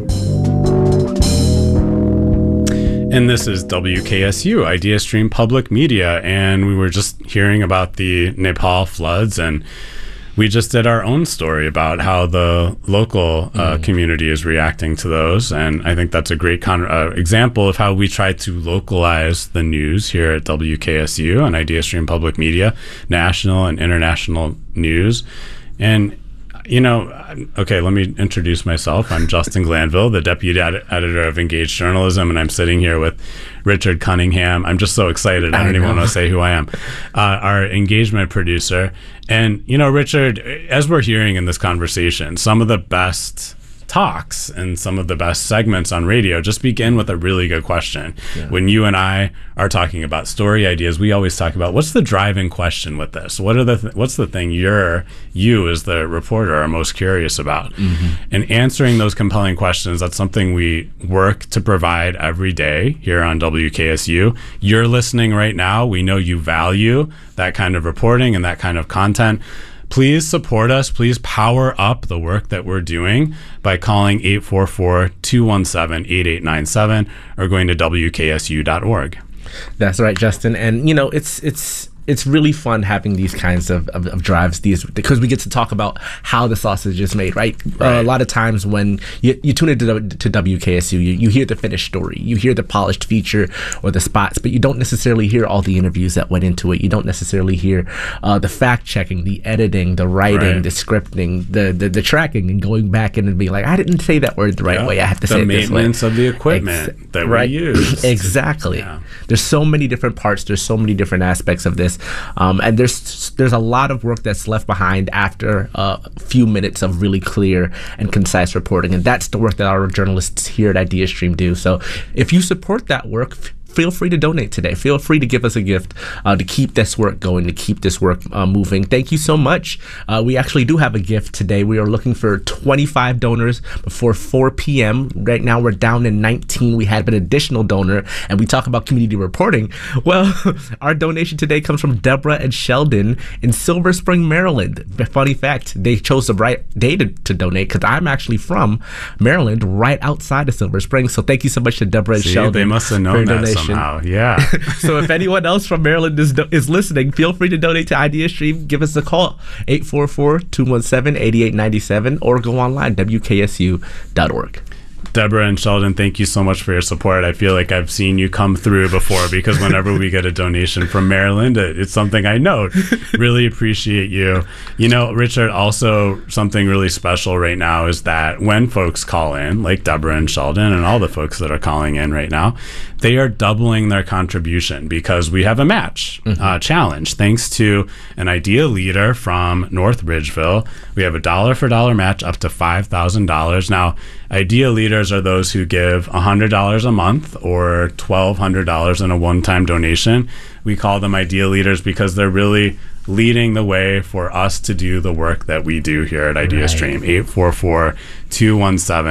And this is W K S U, Idea Stream Public Media, and we were just hearing about the Nepal floods, and we just did our own story about how the local uh, mm. community is reacting to those, and I think that's a great con- uh, example of how we try to localize the news here at W K S U and Idea Stream Public Media, national and international news. And you know, okay, let me introduce myself. I'm Justin Glanville, the deputy ed- editor of Engaged Journalism, and I'm sitting here with Richard Cunningham. I'm just so excited. I don't I even want to say who I am. Uh, our engagement producer. And, you know, Richard, as we're hearing in this conversation, some of the best talks and some of the best segments on radio just begin with a really good question. Yeah. When you and I are talking about story ideas, we always talk about what's the driving question with this? What are the th- what's the thing you're you as the reporter are most curious about? Mm-hmm. And answering those compelling questions, that's something we work to provide every day here on W K S U. You're listening right now. We know you value that kind of reporting and that kind of content. Please support us. Please power up the work that we're doing by calling eight four four, two one seven, eight eight nine seven or going to W K S U dot org. That's right, Justin. And, you know, it's it's it's really fun having these kinds of, of, of drives, these because we get to talk about how the sausage is made, right? right. Uh, a lot of times when you, you tune into to W K S U, you, you hear the finished story, you hear the polished feature or the spots, but you don't necessarily hear all the interviews that went into it. You don't necessarily hear uh, the fact checking, the editing, the writing, right. the scripting, the, the the tracking, and going back in and being like, I didn't say that word the right yeah. way. I have to the say it this way. The maintenance of the equipment Ex- that right. we use. Exactly. Yeah. There's so many different parts. There's so many different aspects of this. Um, and there's there's a lot of work that's left behind after uh, a few minutes of really clear and concise reporting. And that's the work that our journalists here at IdeaStream do. So if you support that work, f- feel free to donate today. Feel free to give us a gift uh, to keep this work going, to keep this work uh, moving. Thank you so much. Uh, we actually do have a gift today. We are looking for twenty-five donors before four p.m. Right now, we're down to nineteen. We had an additional donor, and we talk about community reporting. Well, our donation today comes from Deborah and Sheldon in Silver Spring, Maryland. Funny fact, they chose the right day to, to donate because I'm actually from Maryland, right outside of Silver Spring. So thank you so much to Deborah and See, Sheldon. They must have known that donation. Somehow, yeah. So if anyone else from Maryland is is listening, feel free to donate to IdeaStream. Give us a call, eight four four, two one seven, eight eight nine seven, or go online, W K S U dot org. Deborah and Sheldon, thank you so much for your support. I feel like I've seen you come through before because whenever we get a donation from Maryland, it, it's something I note. Really appreciate you. You know, Richard, also something really special right now is that when folks call in, like Deborah and Sheldon and all the folks that are calling in right now, they are doubling their contribution because we have a match mm-hmm. uh, challenge. Thanks to an idea leader from North Ridgeville, we have a dollar for dollar match up to five thousand dollars. Now, idea leaders are those who give one hundred dollars a month or twelve hundred dollars in a one-time donation. We call them idea leaders because they're really leading the way for us to do the work that we do here at IdeaStream. Right. eight four four, two one seven,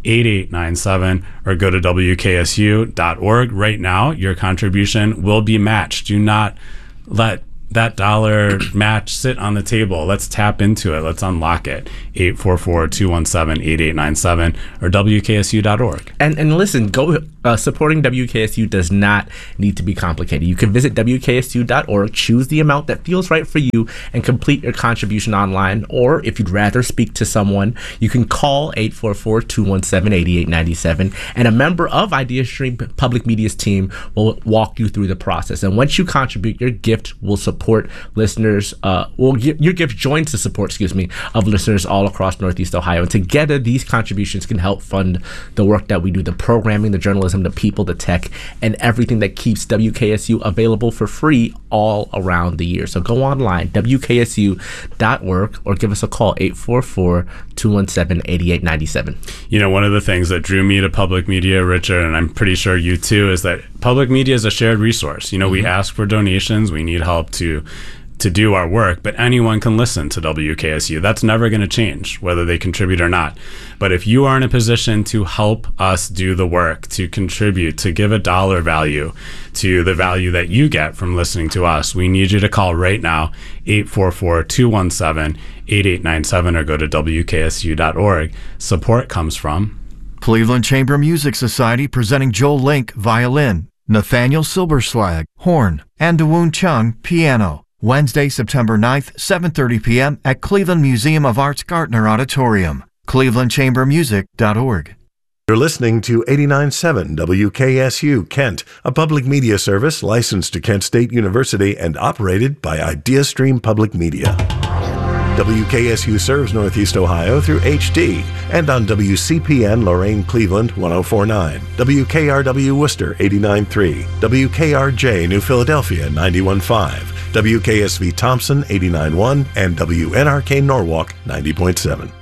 eight eight nine seven or go to W K S U dot org. Right now, your contribution will be matched. Do not let that dollar match sit on the table. Let's tap into it. Let's unlock it. eight four four, two one seven, eight eight nine seven or W K S U dot org. And and listen, go uh, supporting W K S U does not need to be complicated. You can visit W K S U dot org, choose the amount that feels right for you, and complete your contribution online. Or if you'd rather speak to someone, you can call eight four four, two one seven, eight eight nine seven, and a member of IdeaStream Public Media's team will walk you through the process. And once you contribute, your gift will support listeners, uh, well, your gift joins the support, excuse me, of listeners all across Northeast Ohio. And together, these contributions can help fund the work that we do, the programming, the journalism, the people, the tech, and everything that keeps W K S U available for free all around the year. So go online, W K S U dot org, or give us a call, eight four four, two one seven, eight eight nine seven. You know, one of the things that drew me to public media, Richard, and I'm pretty sure you too, is that public media is a shared resource. You know, mm-hmm. we ask for donations, we need help to to do our work, but anyone can listen to W K S U. That's never going to change, whether they contribute or not. But if you are in a position to help us do the work, to contribute, to give a dollar value to the value that you get from listening to us, we need you to call right now, eight four four, two one seven, eight eight nine seven, or go to W K S U dot org. Support comes from Cleveland Chamber Music Society, presenting Joel Link, violin, Nathaniel Silberslag, horn, and Dawoon Chung, piano. Wednesday, September ninth, seven thirty p.m. at Cleveland Museum of Art's Gartner Auditorium. cleveland chamber music dot org. You're listening to eighty-nine point seven W K S U Kent, a public media service licensed to Kent State University and operated by IdeaStream Public Media. W K S U serves Northeast Ohio through H D and on W C P N Lorain Cleveland one oh four point nine, W K R W Worcester eighty-nine point three, W K R J New Philadelphia ninety-one point five, W K S V Thompson eighty-nine point one, and W N R K Norwalk ninety point seven.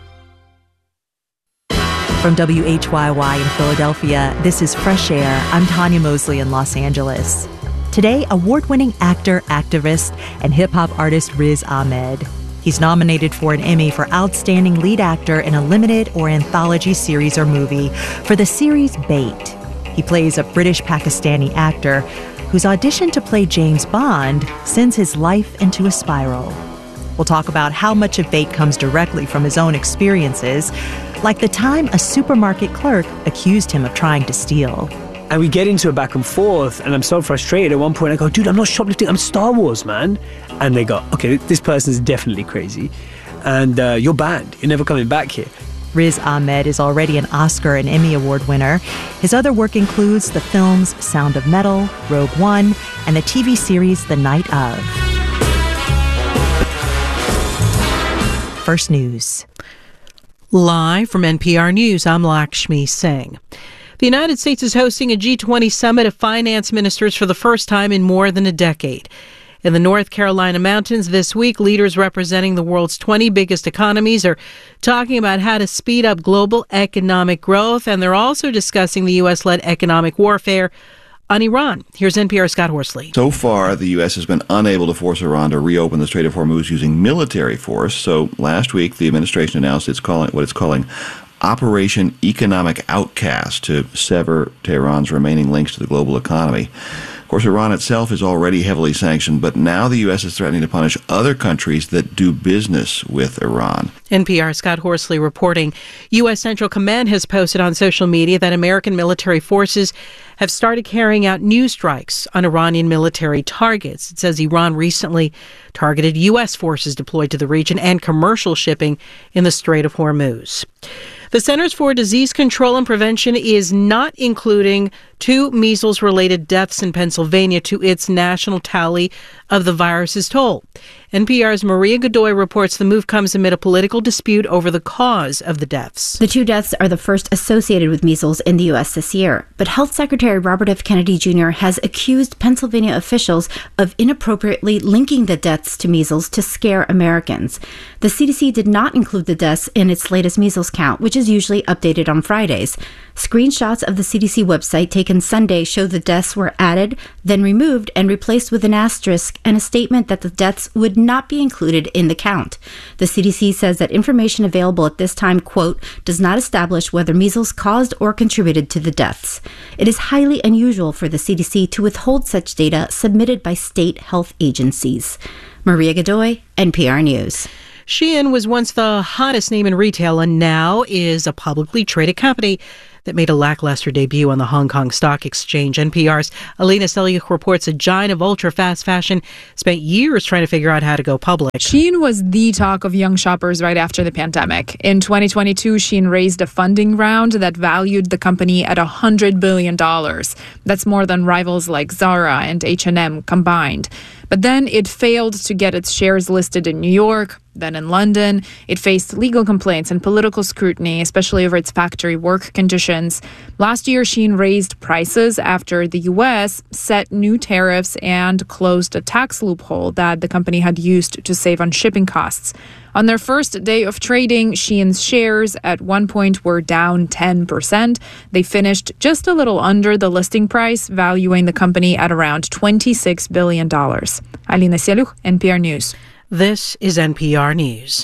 From W H Y Y in Philadelphia, this is Fresh Air. I'm Tanya Mosley in Los Angeles. Today, award-winning actor, activist, and hip-hop artist Riz Ahmed. He's nominated for an Emmy for Outstanding Lead Actor in a Limited or Anthology Series or Movie for the series Bait. He plays a British-Pakistani actor whose audition to play James Bond sends his life into a spiral. We'll talk about how much of Bait comes directly from his own experiences, like the time a supermarket clerk accused him of trying to steal. And we get into a back and forth, and I'm so frustrated. At one point, I go, dude, I'm not shoplifting, I'm Star Wars, man. And they go, okay, this person is definitely crazy, and uh, you're banned. You're never coming back here. Riz Ahmed is already an Oscar and Emmy Award winner. His other work includes the films Sound of Metal, Rogue One, and the T V series The Night of. First News. Live from N P R News, I'm Lakshmi Singh. The United States is hosting a G twenty summit of finance ministers for the first time in more than a decade. In the North Carolina mountains this week, leaders representing the world's twenty biggest economies are talking about how to speed up global economic growth, and they're also discussing the U S-led economic warfare on Iran. Here's N P R's Scott Horsley. So far, the U S has been unable to force Iran to reopen the Strait of Hormuz using military force. So last week, the administration announced it's calling what it's calling Operation Economic Outcast to sever Tehran's remaining links to the global economy. Of course, Iran itself is already heavily sanctioned, but now the U S is threatening to punish other countries that do business with Iran. N P R's Scott Horsley reporting. U S Central Command has posted on social media that American military forces have started carrying out new strikes on Iranian military targets. It says Iran recently targeted U S forces deployed to the region and commercial shipping in the Strait of Hormuz. The Centers for Disease Control and Prevention is not including two measles-related deaths in Pennsylvania to its national tally of the virus's toll. N P R's Maria Godoy reports the move comes amid a political dispute over the cause of the deaths. The two deaths are the first associated with measles in the U S this year, but Health Secretary Robert F. Kennedy Junior has accused Pennsylvania officials of inappropriately linking the deaths to measles to scare Americans. The C D C did not include the deaths in its latest measles count, which is usually updated on Fridays. Screenshots of the C D C website taken taken Sunday show the deaths were added, then removed and replaced with an asterisk and a statement that the deaths would not be included in the count. The C D C says that information available at this time, quote, does not establish whether measles caused or contributed to the deaths. It is highly unusual for the C D C to withhold such data submitted by state health agencies. Maria Godoy, N P R News. Shein was once the hottest name in retail and now is a publicly traded company that made a lackluster debut on the Hong Kong Stock Exchange. N P R's Alina Selyukh reports a giant of ultra-fast fashion spent years trying to figure out how to go public. Shein was the talk of young shoppers right after the pandemic. In twenty twenty-two, Shein raised a funding round that valued the company at one hundred billion dollars. That's more than rivals like Zara and H and M combined. But then it failed to get its shares listed in New York, then in London. It faced legal complaints and political scrutiny, especially over its factory work conditions. Last year, Shein raised prices after the U S set new tariffs and closed a tax loophole that the company had used to save on shipping costs. On their first day of trading, Shein's shares at one point were down ten percent. They finished just a little under the listing price, valuing the company at around twenty-six billion dollars. Alina Selyukh, N P R News. This is N P R News.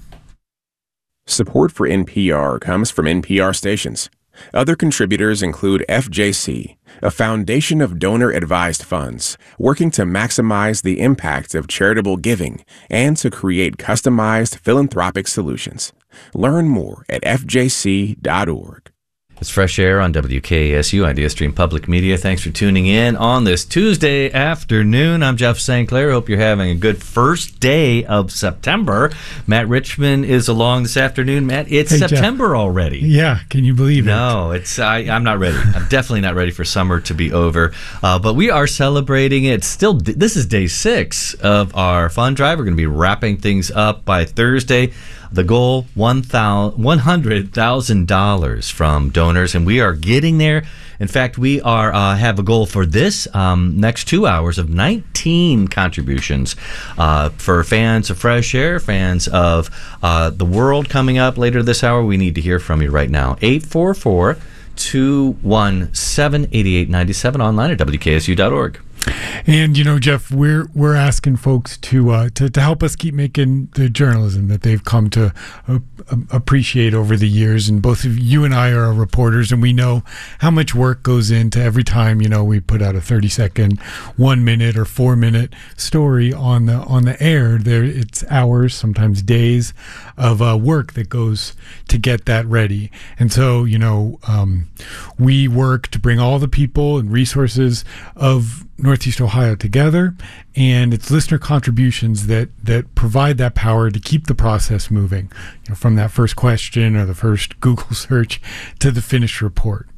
Support for N P R comes from N P R stations. Other contributors include F J C, a foundation of donor-advised funds working to maximize the impact of charitable giving and to create customized philanthropic solutions. Learn more at f j c dot org. It's Fresh Air on W K S U, IdeaStream Public Media. Thanks for tuning in on this Tuesday afternoon. I'm Jeff Saint Clair. Hope you're having a good first day of September. Matt Richman is along this afternoon. Matt, it's Hey, September Jeff. already. Yeah, can you believe it? No, it's I, I'm not ready. I'm definitely not ready for summer to be over. Uh, but we are celebrating it. Still, this is day six of our fund drive. We're going to be wrapping things up by Thursday. The goal, one hundred thousand dollars from donors, and we are getting there. In fact, we are uh, have a goal for this um, next two hours of nineteen contributions uh, for fans of Fresh Air, fans of uh, The World coming up later this hour. We need to hear from you right now. eight four four, two one seven, eight eight nine seven, online at w k s u dot org. And you know, Jeff, we're we're asking folks to uh, to to help us keep making the journalism that they've come to uh, appreciate over the years. And both of you and I are reporters, and we know how much work goes into every time you know we put out a thirty second, one minute, or four minute story on the on the air. There, it's hours, sometimes days, of uh, work that goes to get that ready. And so, you know, um, we work to bring all the people and resources of Northeast Ohio together, and it's listener contributions that that provide that power to keep the process moving, you know, from that first question or the first Google search to the finished report.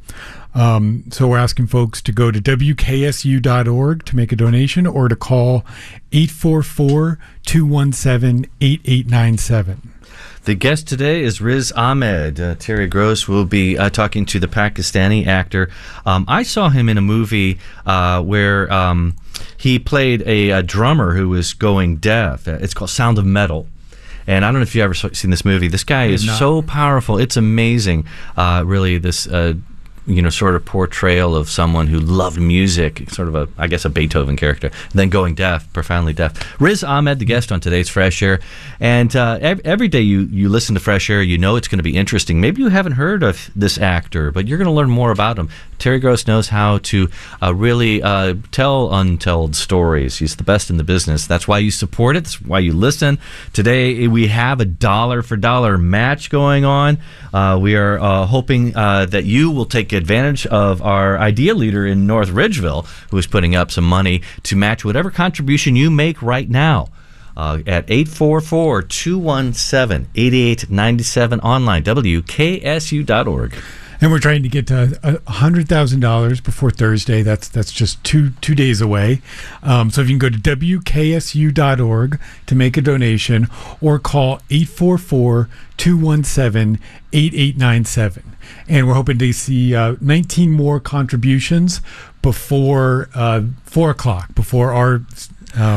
Um, so we're asking folks to go to w k s u dot org to make a donation, or to call eight four four, two one seven, eight eight nine seven. The guest today is Riz Ahmed. Uh, Terry Gross will be uh, talking to the Pakistani actor. Um, I saw him in a movie uh, where um, he played a, a drummer who was going deaf. It's called Sound of Metal. And I don't know if you've ever seen this movie. This guy is so powerful. It's amazing, uh, really, this uh, you know, sort of portrayal of someone who loved music, sort of a, I guess, a Beethoven character, then going deaf, profoundly deaf. Riz Ahmed, the guest on today's Fresh Air. And uh, every, every day you, you listen to Fresh Air, you know it's going to be interesting. Maybe you haven't heard of this actor, but you're going to learn more about him. Terry Gross knows how to uh, really uh, tell untold stories. He's the best in the business. That's why you support it. That's why you listen. Today, we have a dollar for dollar match going on. Uh, we are uh, hoping uh, that you will take advantage of our idea leader in North Ridgeville, who is putting up some money to match whatever contribution you make right now. Uh, at eight four four, two one seven, eight eight nine seven, online, w k s u dot org. And we're trying to get to one hundred thousand dollars before Thursday. That's that's just two two days away. Um, so if you can go to w k s u dot org to make a donation, or call eight four four, two one seven, eight eight nine seven. And we're hoping to see uh, nineteen more contributions before uh, four o'clock, before our um,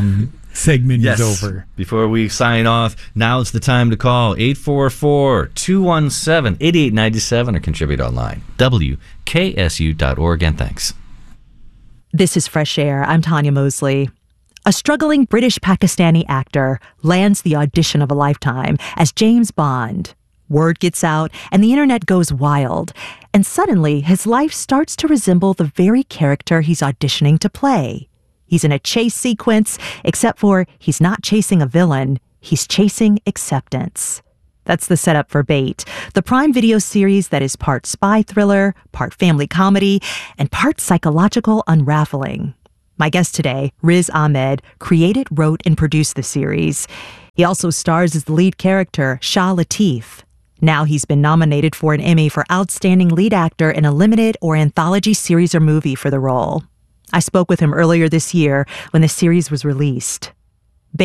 segment yes. is over. Before we sign off, now's the time to call eight four four, two one seven, eight eight nine seven or contribute online. W K S U dot org, and thanks. This is Fresh Air. I'm Tanya Mosley. A struggling British-Pakistani actor lands the audition of a lifetime as James Bond. Word gets out, and the internet goes wild. And suddenly, his life starts to resemble the very character he's auditioning to play. He's in a chase sequence, except for he's not chasing a villain. He's chasing acceptance. That's the setup for Bait, the Prime Video series that is part spy thriller, part family comedy, and part psychological unraveling. My guest today, Riz Ahmed, created, wrote, and produced the series. He also stars as the lead character, Shah Latif. Now he's been nominated for an Emmy for Outstanding Lead Actor in a Limited or Anthology Series or Movie for the role. I spoke with him earlier this year when the series was released.